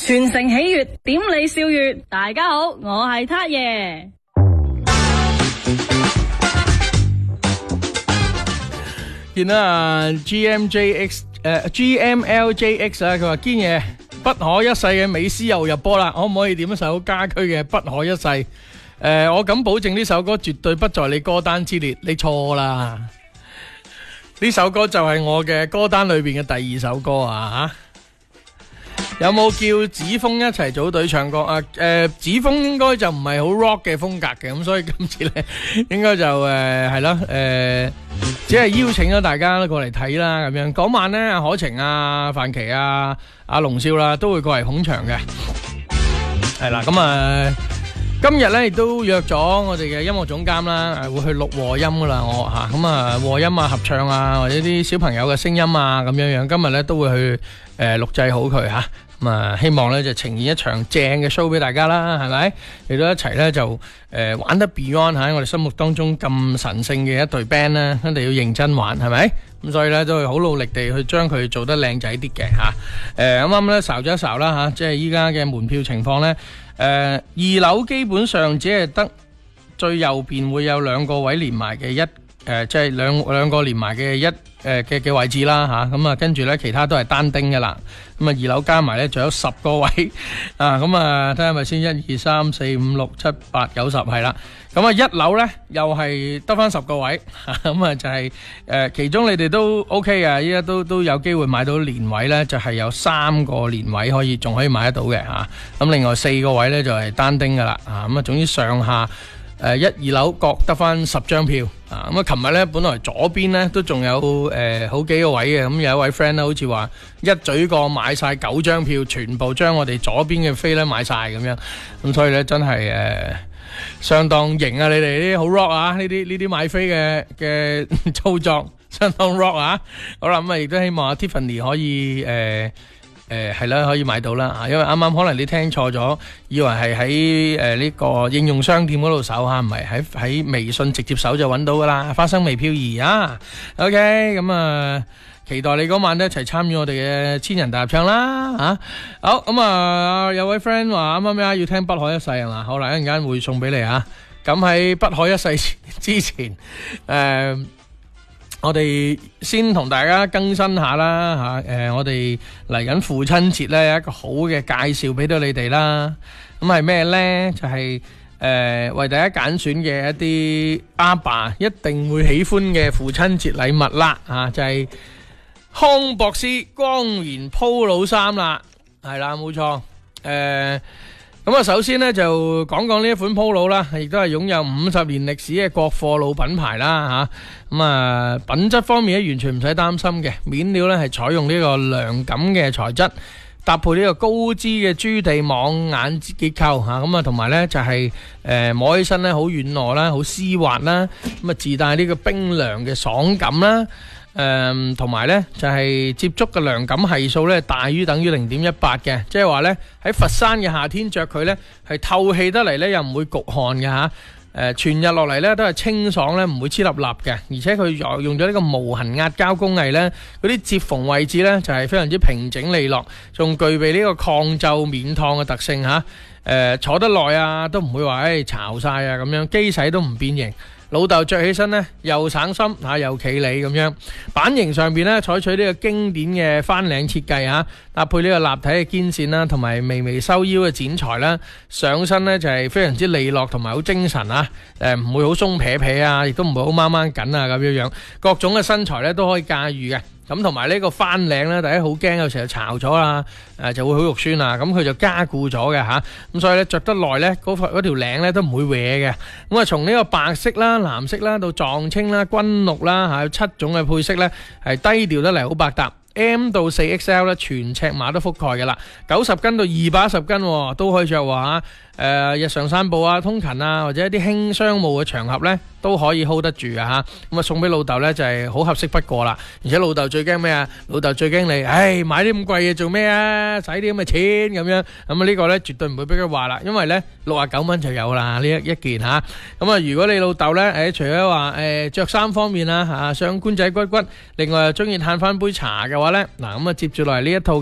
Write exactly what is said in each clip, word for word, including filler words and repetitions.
全城喜悅，點你笑月。大家好，我係撻爺。 見到啊 G M J X 誒 G M L J X 啊，佢話堅嘢不可一世嘅美斯又入波啦，可唔可以點一首家駒嘅不可一世？誒、呃，我敢保證呢首歌絕對不在你歌單之列，你錯啦！呢首歌就係我嘅歌單裏邊嘅第二首歌啊吓！有冇叫子峰一齊組隊唱歌啊？誒、呃，子峰應該就唔係好 rock 嘅風格嘅，咁所以今次咧應該就誒係咯誒，只係邀請咗大家過嚟睇啦咁樣。嗰晚咧，阿可晴啊、范琪啊、阿龍少啦都會過嚟捧場嘅，係啦咁啊。今日咧亦都約咗我哋嘅音樂總監啦，誒會去錄和音噶啦，我吓咁啊和音啊合唱啊或者啲小朋友嘅聲音啊咁樣樣，今日咧都會去誒錄製好佢吓，咁啊希望咧就呈現一場正嘅 show 俾大家啦，係咪？嚟到一齊咧就誒玩得 Beyond 喺我哋心目當中咁神聖嘅一隊 band 咧，一定要認真玩，係咪？咁所以咧都會好努力地去將佢做得靚仔啲嘅吓。誒啱啱咧睄咗一睄啦吓，即係依家嘅門票情況咧。誒、呃、二樓基本上只係得最右邊會有兩個位連埋嘅一誒，即係兩兩個連埋嘅一誒嘅嘅位置啦嚇，咁啊跟住咧其他都係單丁嘅啦，咁啊二樓加埋咧仲有十個位啊，咁啊睇下咪先，一二三四五六七八九十係啦，咁啊一樓咧又係得翻十個位，咁啊就係、是、誒、呃、其中你哋都 OK 嘅，依家都都有機會買到連位咧，就係、是、有三個連位可以仲可以買得到嘅嚇，咁、啊、另外四個位咧就係單丁嘅啦，啊咁啊總之上下。誒一二樓各得翻十張票啊！咁啊，琴日咧本來左邊咧都仲有誒、呃、好幾個位嘅，咁有一位 friend 咧好似話一嘴過買晒九張票，全部將我哋左邊嘅飛咧買晒咁樣，咁所以咧真係誒、呃、相當型啊！你哋呢啲好 rock 啊！呢啲呢啲買飛嘅嘅操作相當 rock 啊！好啦，咁啊亦都希望阿 Tiffany 可以誒。呃誒係啦，可以買到啦嚇，因為啱啱可能你聽錯咗，以為係喺誒呢個應用商店嗰度搜嚇，唔係喺喺微信直接搜就揾到噶啦。花生微漂兒啊 ，OK， 咁啊，期待你嗰晚咧一齊參與我哋嘅千人大合唱啦嚇。好，咁啊，有位 friend 話啱啱咩要聽不可一世係嘛？好啦，一陣間會送俾你啊。咁喺不可一世之前，誒。我哋先同大家更新下啦嚇，誒我哋嚟緊父親節咧有一個好嘅介紹俾到你哋啦。咁係咩咧？就係誒為大家揀選嘅一啲阿爸一定會喜歡嘅父親節禮物啦嚇，就係康博斯光源 Polo 衫啦，係啦冇錯誒。咁啊，首先咧就講講呢一款 Polo 啦，亦都係擁有五十年歷史嘅國貨老品牌啦吓。咁啊，品質方面咧完全唔使擔心嘅，面料咧係採用呢個涼感嘅材質，搭配呢個高支嘅豬地網眼結構吓，咁啊同埋咧就係誒摸起身咧好軟糯啦，好絲滑啦，咁啊自帶呢個冰涼嘅爽感啦。誒，同埋咧就係接觸嘅涼感係數咧大於等於零點一八嘅，即係話咧喺佛山嘅夏天着佢咧係透氣得嚟咧又唔會焗汗嘅吓，誒全日落嚟咧都係清爽咧，唔會黐立立嘅，而且佢用用咗呢個無痕壓膠工藝咧，嗰啲接縫位置咧就係非常之平整利落，仲具備呢個抗皺免燙嘅特性吓，誒坐得耐啊都唔會話誒巢晒啊咁樣，機洗都唔變形。老豆着起身呢又省心吓又企理咁樣，版型上邊呢採取呢個經典嘅翻領設計吓，搭配呢個立體嘅肩線啦，同埋微微收腰嘅剪裁啦，上身呢就係非常之利落同埋好精神啊，誒唔會好鬆撇撇啊，亦都唔會好掹掹緊啊咁樣樣，各種嘅身材呢都可以駕馭嘅。咁同埋呢個翻領咧，大家好驚有時候巢咗啦，誒就會好肉酸啊。咁佢就加固咗嘅嚇，咁所以咧着得耐咧，嗰嗰條領咧都唔會歪嘅。咁啊，從呢個白色啦、藍色啦到藏青啦、軍綠啦嚇，有七種嘅配色咧，係低調得嚟好百搭。M 到四 X L 咧，全尺碼都覆蓋嘅啦，九十斤到二百一十斤都可以着喎嚇。誒日常散步啊、通勤啊，或者一啲輕商務嘅場合咧，都可以 hold 得住啊嚇。咁啊送俾老豆咧就係好合適不過啦。而且老豆最驚咩啊？老豆最驚你，唉買啲咁貴嘢做咩啊？使啲咁嘅錢咁樣。咁啊呢個咧絕對唔會俾佢話啦，因為咧六啊九蚊就有啦呢一一件嚇。咁啊如果你老豆咧誒除咗話誒著衫方面啊嚇，想官仔骨骨，另外又中意嘆翻杯茶嘅話咧，嗱咁啊接住落嚟呢一套嘅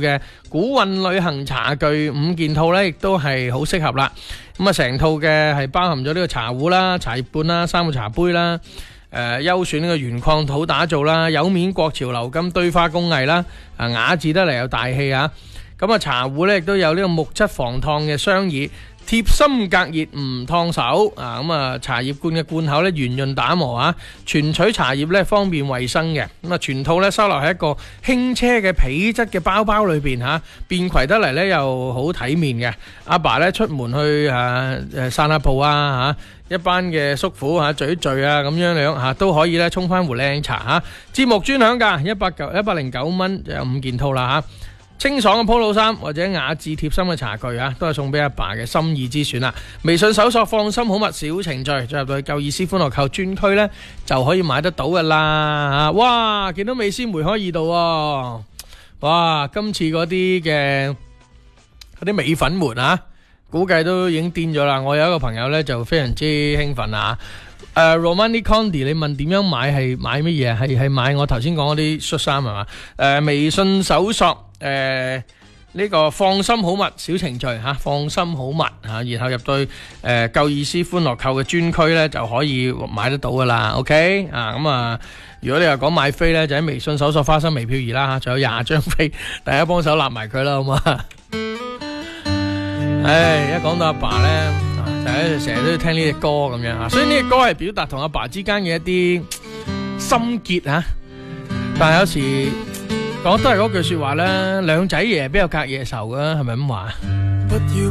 古韻旅行茶具五件套咧，亦都係好適合啦。咁啊，成套嘅係包含咗呢個茶壺啦、茶葉罐啦、三個茶杯啦。誒，優選呢個原礦土打造啦，有面國潮鎏金堆花工藝啦，啊雅致得嚟有大氣啊！咁啊，茶壺咧亦都有呢個木質防燙嘅雙耳，貼心隔熱唔燙手啊！咁啊，茶葉罐嘅罐口咧圓潤打磨啊，存取茶葉咧方便衛生嘅。咁啊，全套咧收留喺一個輕奢嘅皮質嘅包包裏邊嚇，便攜得嚟咧又好體面嘅。阿爸咧出門去誒誒散下步啊嚇，一班嘅叔父嚇聚一聚啊咁樣樣嚇都可以咧沖翻壺靚茶嚇。節目專享價一百九一百零九蚊就有五件套啦嚇。清爽嘅 polo 衫或者雅致貼心嘅茶具啊，都係送俾阿爸嘅心意之選啦。微信搜索放心好物小程序，進入到去夠意思歡樂購專區呢，就可以買得到噶啦。哇，見到美斯梅開二度喎！哇，今次嗰啲嘅嗰啲美粉們啊，估計都已經癲咗啦。我有一個朋友呢，就非常之興奮啊！誒、uh, Romani Conti， 你問點樣買係買乜嘢？係係買我頭先講嗰啲恤衫係嘛？誒、uh, 微信搜索誒呢、呃這個放心好物小程序嚇、啊，放心好物嚇、啊，然後入到誒夠意思歡樂購嘅專區咧就可以買得到噶啦。OK 啊，咁啊，如果你話講買飛咧，就喺微信搜索花生微票兒啦嚇，仲有廿張飛，大家幫手立埋佢啦，好嘛？唉，一講到阿爸咧。成日都要聽呢隻歌咁樣啊，所以呢隻歌係表達同阿爸之間嘅一啲心結啊。但係有時講都係嗰句說話啦，兩仔爺邊有隔夜仇噶，係咪咁話？